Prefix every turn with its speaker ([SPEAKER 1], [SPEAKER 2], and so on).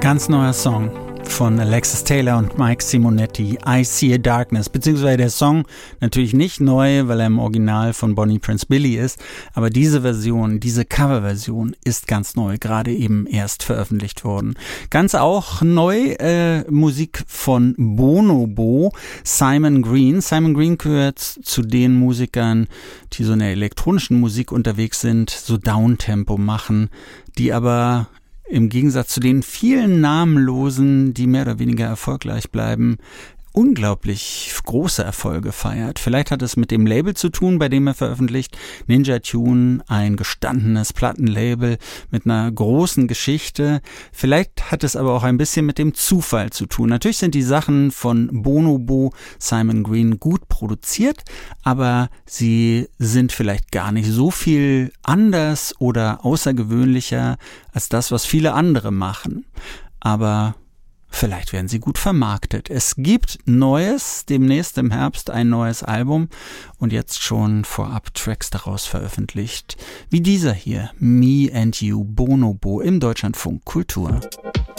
[SPEAKER 1] Ganz neuer Song von Alexis Taylor und Mike Simonetti, I See a Darkness, beziehungsweise der Song natürlich nicht neu, weil er im Original von Bonnie Prince Billy ist, aber diese Version, diese Coverversion ist ganz neu, gerade eben erst veröffentlicht worden. Ganz auch neu Musik von Bonobo, Simon Green. Simon Green gehört zu den Musikern, die so in der elektronischen Musik unterwegs sind, so Downtempo machen, die aber im Gegensatz zu den vielen Namenlosen, die mehr oder weniger erfolgreich bleiben, unglaublich große Erfolge feiert. Vielleicht hat es mit dem Label zu tun, bei dem er veröffentlicht. Ninja Tune, ein gestandenes Plattenlabel mit einer großen Geschichte. Vielleicht hat es aber auch ein bisschen mit dem Zufall zu tun. Natürlich sind die Sachen von Bonobo, Simon Green gut produziert, aber sie sind vielleicht gar nicht so viel anders oder außergewöhnlicher als das, was viele andere machen. Aber vielleicht werden sie gut vermarktet. Es gibt Neues, demnächst im Herbst ein neues Album und jetzt schon vorab Tracks daraus veröffentlicht. Wie dieser hier, Me and You, Bonobo im Deutschlandfunk Kultur.